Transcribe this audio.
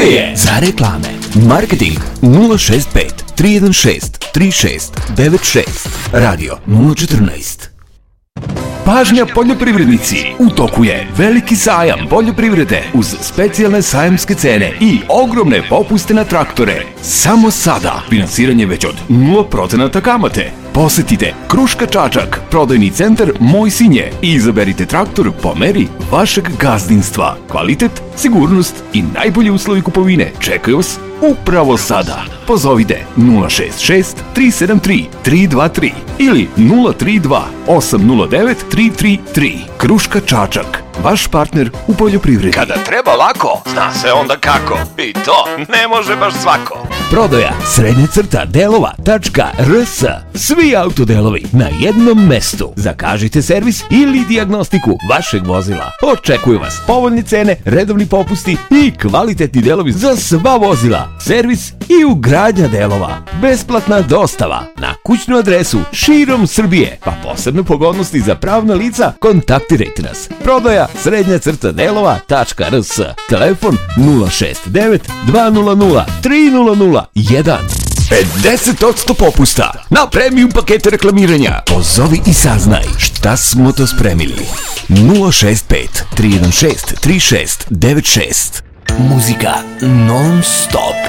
je za reklame. Marketing 065 316 3696. Radio 014. Pažnja poljoprivrednici, u toku je veliki sajam poljoprivrede uz specijalne sajamske cene i ogromne popuste na traktore. Samo sada, finansiranje već od 0% kamate. Posetite Kruška Čačak, prodajni centar Moj Sinje i izaberite traktor po meri vašeg gazdinstva. Kvalitet, sigurnost i najbolji uslovi kupovine čekaju vas upravo sada. Pozovite 066 373 323 ili 032 809 333. Kruška Čačak, vaš partner u poljoprivredi. Kada treba lako, zna se onda kako. I to ne može baš svako. Prodaja _delova.rs. Svi autodelovi na jednom mestu. Zakažite servis ili dijagnostiku vašeg vozila. Očekuju vas povoljne cene, redovni popusti i kvalitetni delovi za sva vozila. Servis i ugradnja delova. Besplatna dostava na kućnu adresu širom Srbije. Pa posebne pogodnosti za pravna lica, kontaktirajte nas. Prodaja _delova.rs. Telefon 069 200 300 1. 50% popusta na premium pakete reklamiranja. Pozovi i saznaj šta smo to spremili. 065 316 3696. Muzika non stop.